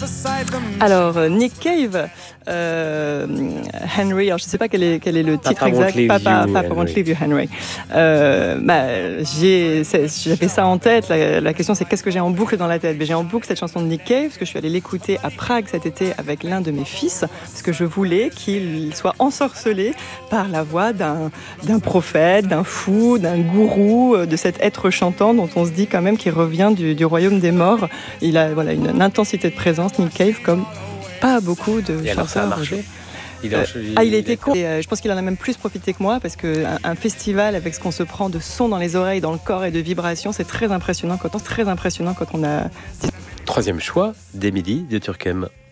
Alors, Nick Cave, Henry, alors je ne sais pas quel est le titre Papa exact. Papa Won't Leave You, Henry. J'avais ça en tête. La question, c'est qu'est-ce que j'ai en boucle dans la tête? J'ai en boucle cette chanson de Nick Cave, parce que je suis allée l'écouter à Prague cet été avec l'un de mes fils, parce que je voulais qu'il soit ensorcelé par la voix d'un prophète, d'un fou, d'un gourou, de cet être chantant dont on se dit quand même qu'il revient du royaume des morts. Il a une intensité de présence, Nick Cave, comme pas beaucoup de chanteurs. Et alors ça a marché? Il a été con. Je pense qu'il en a même plus profité que moi, parce qu'un festival avec ce qu'on se prend de son dans les oreilles, dans le corps et de vibrations, c'est très impressionnant quand on a... Troisième choix d'Émilie de Turckheim.